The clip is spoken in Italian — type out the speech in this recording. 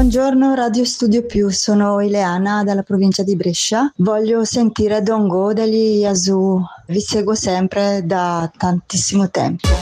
Buongiorno Radio Studio Più, sono Ileana dalla provincia di Brescia. Voglio sentire Don't Go degli Yazoo, vi seguo sempre da tantissimo tempo.